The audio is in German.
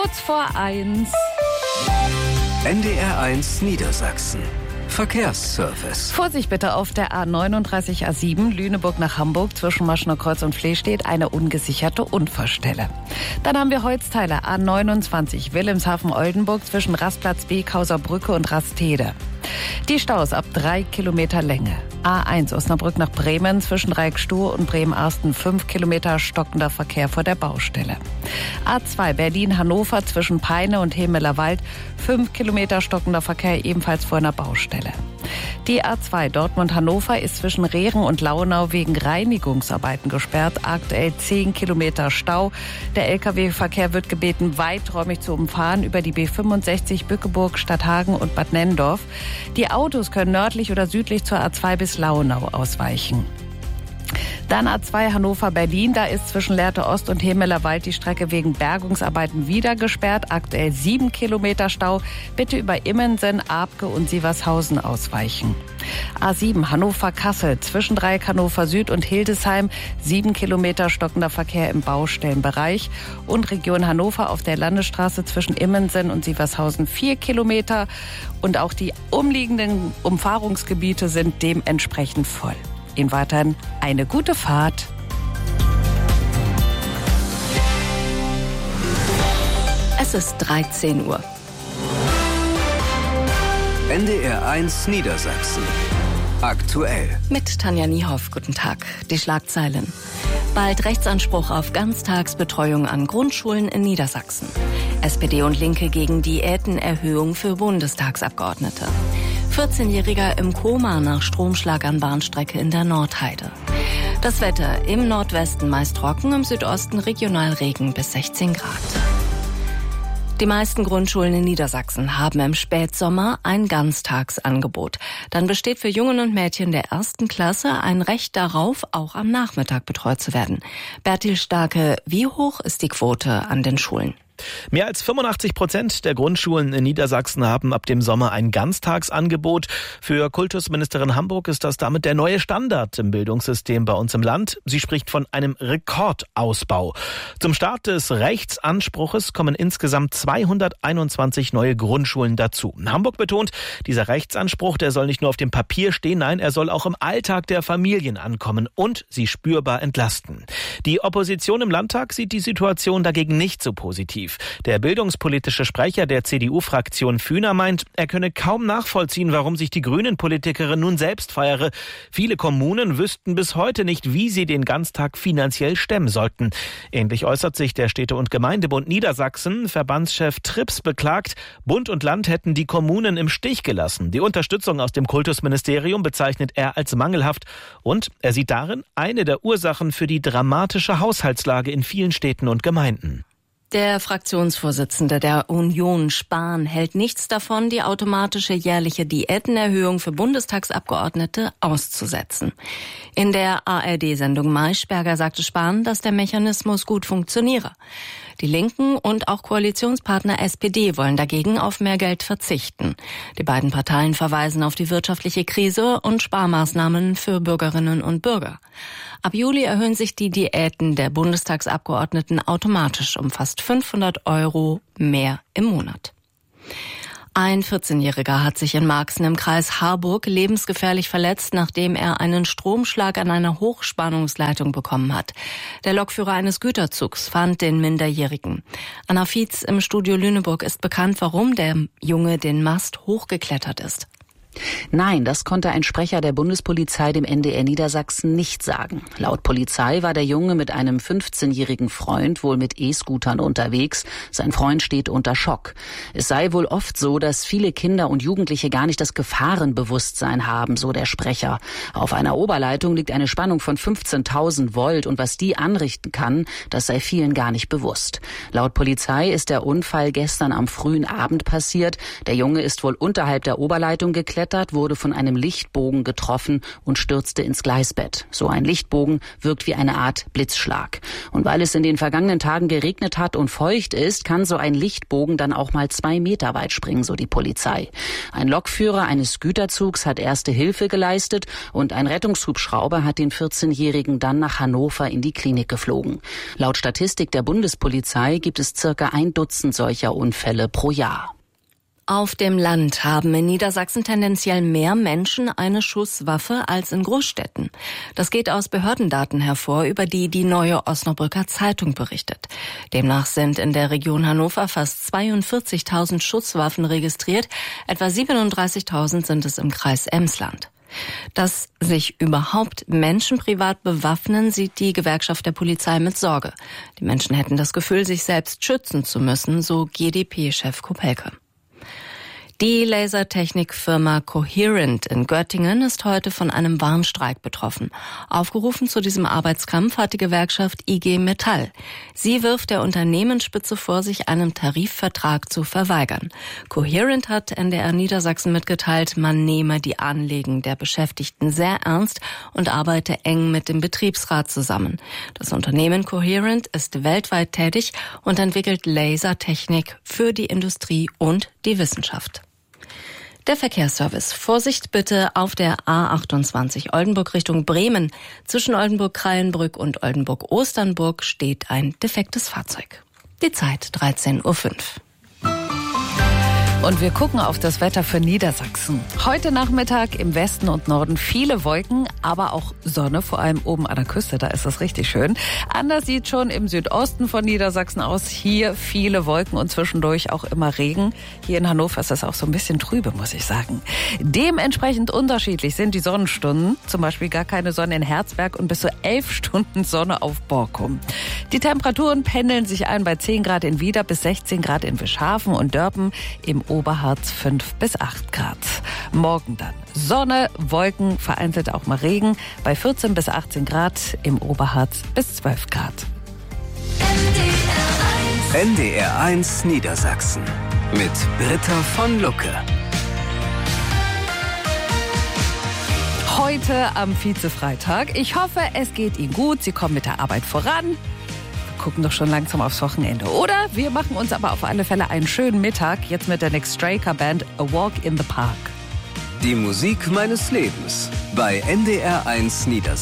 Kurz vor 1. NDR 1 Niedersachsen. Verkehrsservice. Vorsicht bitte auf der A39 A7 Lüneburg nach Hamburg zwischen Maschener Kreuz und Fleh steht eine ungesicherte Unfallstelle. Dann haben wir Holzteile A29 Wilhelmshaven-Oldenburg zwischen Rastplatz Bekhauser Brücke und Rastede. Die Staus ab 3 Kilometer Länge. A1 Osnabrück nach Bremen zwischen Reikstuhl und Bremen-Arsten 5 Kilometer stockender Verkehr vor der Baustelle. A2 Berlin-Hannover zwischen Peine und Hemelerwald 5 Kilometer stockender Verkehr ebenfalls vor einer Baustelle. Die A2 Dortmund-Hannover ist zwischen Rehren und Launau wegen Reinigungsarbeiten gesperrt. Aktuell 10 Kilometer Stau. Der Lkw-Verkehr wird gebeten, weiträumig zu umfahren über die B65 Bückeburg, Stadthagen und Bad Nennendorf. Die Autos können nördlich oder südlich zur A2 bis Launau ausweichen. Dann A2 Hannover-Berlin, da ist zwischen Lehrte Ost und Hemelerwald die Strecke wegen Bergungsarbeiten wieder gesperrt. Aktuell 7 Kilometer Stau. Bitte über Immensen, Abke und Sievershausen ausweichen. A7 Hannover-Kassel zwischen Dreieck Hannover Süd und Hildesheim 7 Kilometer stockender Verkehr im Baustellenbereich. Und Region Hannover auf der Landesstraße zwischen Immensen und Sievershausen 4 Kilometer. Und auch die umliegenden Umfahrungsgebiete sind dementsprechend voll. Ihnen weiterhin eine gute Fahrt. Es ist 13 Uhr. NDR 1 Niedersachsen. Aktuell. Mit Tanja Niehoff. Guten Tag. Die Schlagzeilen. Bald Rechtsanspruch auf Ganztagsbetreuung an Grundschulen in Niedersachsen. SPD und Linke gegen Diätenerhöhung für Bundestagsabgeordnete. 14-Jähriger im Koma nach Stromschlag an Bahnstrecke in der Nordheide. Das Wetter im Nordwesten meist trocken, im Südosten regional Regen bis 16 Grad. Die meisten Grundschulen in Niedersachsen haben im Spätsommer ein Ganztagsangebot. Dann besteht für Jungen und Mädchen der 1. Klasse ein Recht darauf, auch am Nachmittag betreut zu werden. Bertil Starke, wie hoch ist die Quote an den Schulen? Mehr als 85% der Grundschulen in Niedersachsen haben ab dem Sommer ein Ganztagsangebot. Für Kultusministerin Hamburg ist das damit der neue Standard im Bildungssystem bei uns im Land. Sie spricht von einem Rekordausbau. Zum Start des Rechtsanspruches kommen insgesamt 221 neue Grundschulen dazu. Hamburg betont, dieser Rechtsanspruch, der soll nicht nur auf dem Papier stehen, nein, er soll auch im Alltag der Familien ankommen und sie spürbar entlasten. Die Opposition im Landtag sieht die Situation dagegen nicht so positiv. Der bildungspolitische Sprecher der CDU-Fraktion Fühner meint, er könne kaum nachvollziehen, warum sich die Grünen-Politikerin nun selbst feiere. Viele Kommunen wüssten bis heute nicht, wie sie den Ganztag finanziell stemmen sollten. Ähnlich äußert sich der Städte- und Gemeindebund Niedersachsen. Verbandschef Trips beklagt, Bund und Land hätten die Kommunen im Stich gelassen. Die Unterstützung aus dem Kultusministerium bezeichnet er als mangelhaft und er sieht darin eine der Ursachen für die dramatische Haushaltslage in vielen Städten und Gemeinden. Der Fraktionsvorsitzende der Union, Spahn, hält nichts davon, die automatische jährliche Diätenerhöhung für Bundestagsabgeordnete auszusetzen. In der ARD-Sendung Maischberger sagte Spahn, dass der Mechanismus gut funktioniere. Die Linken und auch Koalitionspartner SPD wollen dagegen auf mehr Geld verzichten. Die beiden Parteien verweisen auf die wirtschaftliche Krise und Sparmaßnahmen für Bürgerinnen und Bürger. Ab Juli erhöhen sich die Diäten der Bundestagsabgeordneten automatisch um fast 500 € mehr im Monat. Ein 14-Jähriger hat sich in Marxen im Kreis Harburg lebensgefährlich verletzt, nachdem er einen Stromschlag an einer Hochspannungsleitung bekommen hat. Der Lokführer eines Güterzugs fand den Minderjährigen. Anna Fietz im Studio Lüneburg ist bekannt, warum der Junge den Mast hochgeklettert ist. Nein, das konnte ein Sprecher der Bundespolizei dem NDR Niedersachsen nicht sagen. Laut Polizei war der Junge mit einem 15-jährigen Freund wohl mit E-Scootern unterwegs. Sein Freund steht unter Schock. Es sei wohl oft so, dass viele Kinder und Jugendliche gar nicht das Gefahrenbewusstsein haben, so der Sprecher. Auf einer Oberleitung liegt eine Spannung von 15.000 Volt und was die anrichten kann, das sei vielen gar nicht bewusst. Laut Polizei ist der Unfall gestern am frühen Abend passiert. Der Junge ist wohl unterhalb der Oberleitung geklettert geklettert, wurde von einem Lichtbogen getroffen und stürzte ins Gleisbett. So ein Lichtbogen wirkt wie eine Art Blitzschlag. Und weil es in den vergangenen Tagen geregnet hat und feucht ist, kann so ein Lichtbogen dann auch mal 2 Meter weit springen, so die Polizei. Ein Lokführer eines Güterzugs hat erste Hilfe geleistet und ein Rettungshubschrauber hat den 14-Jährigen dann nach Hannover in die Klinik geflogen. Laut Statistik der Bundespolizei gibt es circa 1 Dutzend solcher Unfälle pro Jahr. Auf dem Land haben in Niedersachsen tendenziell mehr Menschen eine Schusswaffe als in Großstädten. Das geht aus Behördendaten hervor, über die die Neue Osnabrücker Zeitung berichtet. Demnach sind in der Region Hannover fast 42.000 Schusswaffen registriert, etwa 37.000 sind es im Kreis Emsland. Dass sich überhaupt Menschen privat bewaffnen, sieht die Gewerkschaft der Polizei mit Sorge. Die Menschen hätten das Gefühl, sich selbst schützen zu müssen, so GdP-Chef Kopelke. Die Lasertechnikfirma Coherent in Göttingen ist heute von einem Warnstreik betroffen. Aufgerufen zu diesem Arbeitskampf hat die Gewerkschaft IG Metall. Sie wirft der Unternehmensspitze vor, sich einem Tarifvertrag zu verweigern. Coherent hat NDR Niedersachsen mitgeteilt, man nehme die Anliegen der Beschäftigten sehr ernst und arbeite eng mit dem Betriebsrat zusammen. Das Unternehmen Coherent ist weltweit tätig und entwickelt Lasertechnik für die Industrie und die Wissenschaft. Der Verkehrsservice. Vorsicht bitte auf der A28 Oldenburg Richtung Bremen. Zwischen Oldenburg-Kralenbrück und Oldenburg-Osternburg steht ein defektes Fahrzeug. Die Zeit 13:05 Uhr. Und wir gucken auf das Wetter für Niedersachsen. Heute Nachmittag im Westen und Norden viele Wolken, aber auch Sonne, vor allem oben an der Küste, da ist es richtig schön. Anders sieht schon im Südosten von Niedersachsen aus. Hier viele Wolken und zwischendurch auch immer Regen. Hier in Hannover ist es auch so ein bisschen trübe, muss ich sagen. Dementsprechend unterschiedlich sind die Sonnenstunden. Zum Beispiel gar keine Sonne in Herzberg und bis zu 11 Stunden Sonne auf Borkum. Die Temperaturen pendeln sich ein bei 10 Grad in Wieder bis 16 Grad in Wischhafen und Dörpen, im Oberharz 5 bis 8 Grad. Morgen dann Sonne, Wolken, vereinzelt auch mal Regen bei 14 bis 18 Grad, im Oberharz bis 12 Grad. NDR1 Niedersachsen mit Britta von Lucke. Heute am Vize-Freitag. Ich hoffe, es geht Ihnen gut. Sie kommen mit der Arbeit voran. Gucken doch schon langsam aufs Wochenende. Oder wir machen uns aber auf alle Fälle einen schönen Mittag, jetzt mit der Nick Straker Band A Walk in the Park. Die Musik meines Lebens bei NDR1 Niedersachsen.